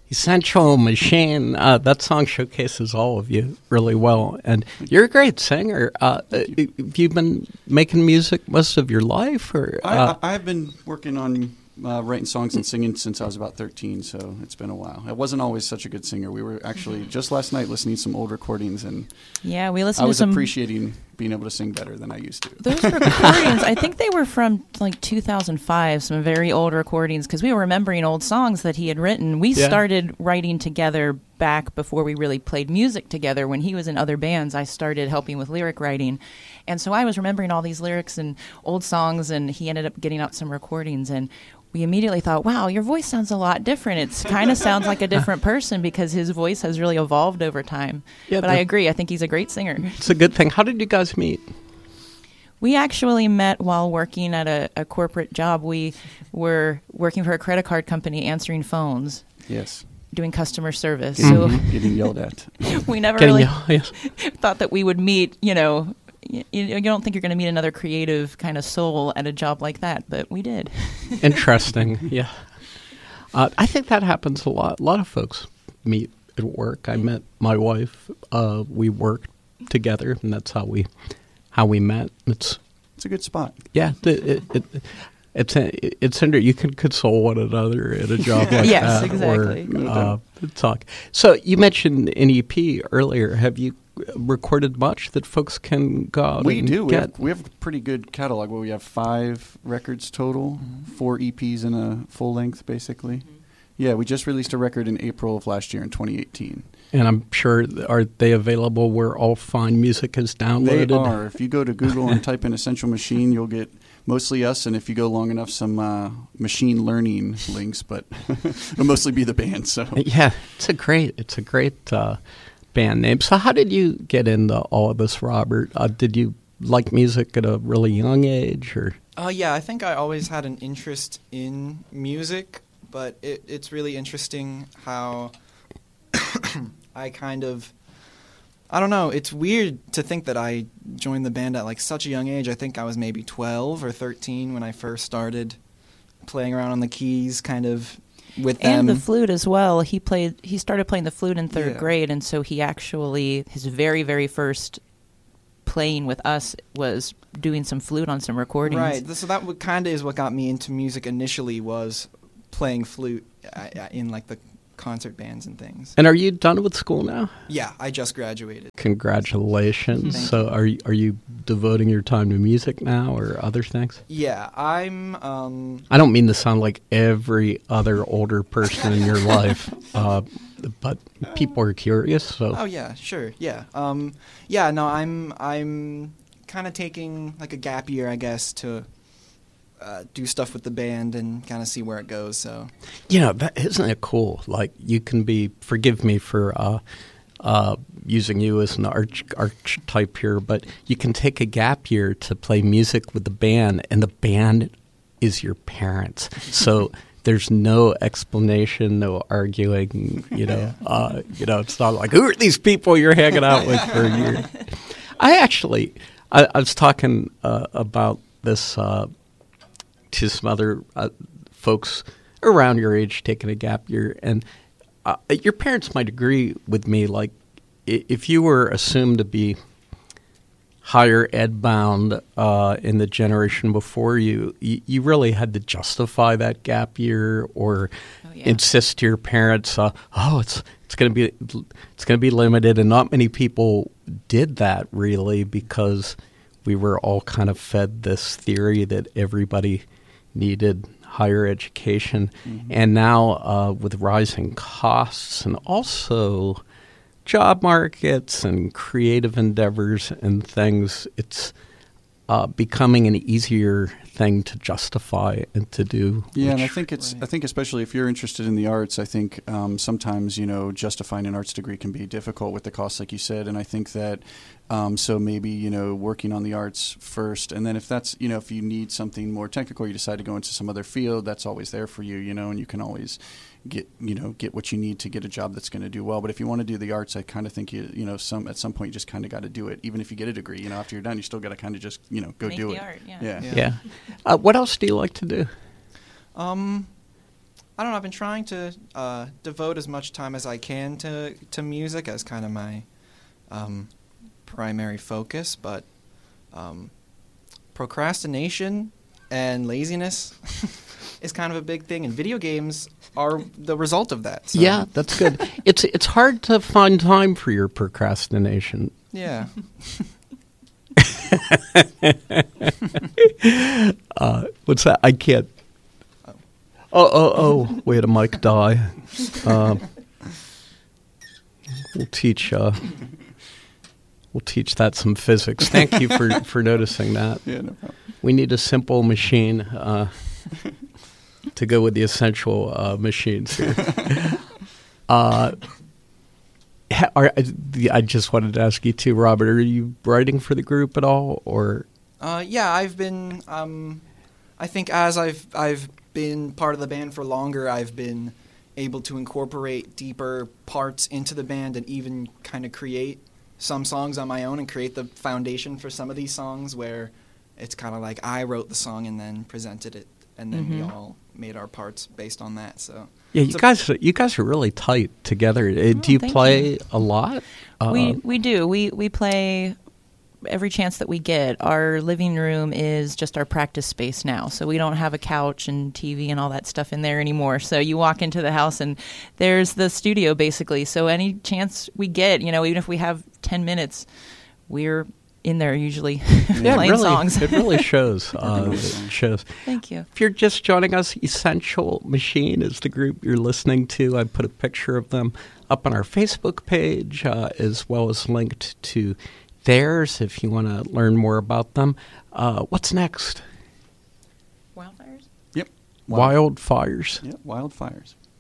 Essential Machine. That song showcases all of you really well, and you're a great singer. Have you been making music most of your life, or I've been working on writing songs and singing since I was about 13, so it's been a while. I wasn't always such a good singer. We were actually just last night listening to some old recordings, and yeah, we listened. I was appreciating being able to sing better than I used to. Those recordings, I think they were from like 2005, some very old recordings, because we were remembering old songs that he had written. We started writing together back before we really played music together. When he was in other bands, I started helping with lyric writing. And so I was remembering all these lyrics and old songs, and he ended up getting out some recordings, and we immediately thought, wow, your voice sounds a lot different. It kind of sounds like a different person because his voice has really evolved over time. Yeah, but I agree. I think he's a great singer. It's a good thing. How did you guys meet? We actually met while working at a corporate job. We were working for a credit card company answering phones. Yes. Doing customer service. Getting yelled at. We never really thought that we would meet, you don't think you're going to meet another creative kind of soul at a job like that, but we did. Interesting, yeah. I think that happens a lot. A lot of folks meet at work. I met my wife. We worked together, and that's how we met. It's a good spot. Yeah, it's you can console one another at a job like yes, that. Exactly. Or talk. So you mentioned an EP earlier. Have you recorded much that folks can go out and do. get? We have a pretty good catalog. Well, we have 5 records total, 4 EPs and a full length, basically. Yeah, we just released a record in April of last year in 2018. And I'm sure, are they available where all fine music is downloaded? They are. If you go to Google and type in Essential Machine, you'll get mostly us, and if you go long enough, some machine learning links, but it'll mostly be the band. So yeah, it's a great band name. So how did you get into all of this, Robert? Did you like music at a really young age, or? Yeah, I think I always had an interest in music, but it's really interesting how I don't know, it's weird to think that I joined the band at like such a young age. I think I was maybe 12 or 13 when I first started playing around on the keys kind of with them. And the flute as well. He started playing the flute in 3rd grade, and so he actually, his very, very first playing with us was doing some flute on some recordings. Right, so that kind of is what got me into music initially, was playing flute in like the concert bands and things. And are you done with school now? Yeah, I just graduated. Congratulations. So are you devoting your time to music now or other things? Yeah, I'm I don't mean to sound like every other older person in your life, but people are curious. So. Oh yeah, sure. Yeah. No, I'm kind of taking like a gap year, I guess, to do stuff with the band and kind of see where it goes. So, isn't it cool? Like, you can be, forgive me for using you as an archetype here, but you can take a gap year to play music with the band, and the band is your parents. So there's no explanation, no arguing. It's not like, who are these people you're hanging out with for a year? I was talking about this. To some other folks around your age taking a gap year, and your parents might agree with me. Like, if you were assumed to be higher ed bound in the generation before you, you really had to justify that gap year or insist to your parents, it's going to be limited, and not many people did that really, because we were all kind of fed this theory that everybody needed higher education. Mm-hmm. And now with rising costs and also job markets and creative endeavors and things, it's becoming an easier thing to justify and to do. Yeah, and I think I think especially if you're interested in the arts, I think sometimes justifying an arts degree can be difficult with the costs, like you said. And I think that so maybe working on the arts first, and then if that's if you need something more technical, you decide to go into some other field, that's always there for you, and you can always get what you need to get a job that's going to do well. But if you want to do the arts, I kind of think at some point you just kind of got to do it. Even if you get a degree, after you're done, you still got to kind of just go Make do the it. Art, yeah. What else do you like to do? I don't know. I've been trying to devote as much time as I can to music as kind of my primary focus, but procrastination and laziness is kind of a big thing, and video games are the result of that. So. Yeah, that's good. It's hard to find time for your procrastination. Yeah. What's that? I can't. Oh! Wait, a mic die. We'll teach that some physics. Thank you for noticing that. Yeah, no problem. We need a simple machine to go with the essential machines here. I just wanted to ask you too, Robert. Are you writing for the group at all, or? Yeah, I've been. I think as I've been part of the band for longer, I've been able to incorporate deeper parts into the band and even kind of create some songs on my own and create the foundation for some of these songs where it's kind of like I wrote the song and then presented it, and then we all made our parts based on that. So yeah, you guys are really tight together. Do you play a lot? We do. We play every chance that we get. Our living room is just our practice space now, so we don't have a couch and TV and all that stuff in there anymore. So you walk into the house and there's the studio basically. So any chance we get, even if we have 10 minutes, we're in there usually playing songs. It really shows. It shows. Thank you. If you're just joining us, Essential Machine is the group you're listening to. I put a picture of them up on our Facebook page, as well as linked to theirs if you want to learn more about them. What's next? Wildfires? Yep. Wildfires. Yep, Wildfires.